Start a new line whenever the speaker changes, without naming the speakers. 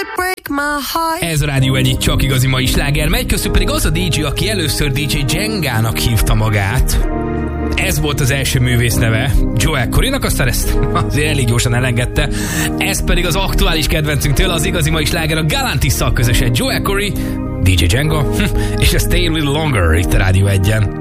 Ez a Rádió egyik csak igazi mai sláger, megy köztük pedig az a DJ, aki először DJ Jengának hívta magát. Ez volt az első művész neve, Joel Corrynak, aztán ezt azért elég gyorsan elengedte. Ez pedig az aktuális kedvencünktől, az igazi mai sláger a Galantisszal közösen. Joel Corry, DJ Jenga és a Stay a Little Longer itt a Rádió 1-en.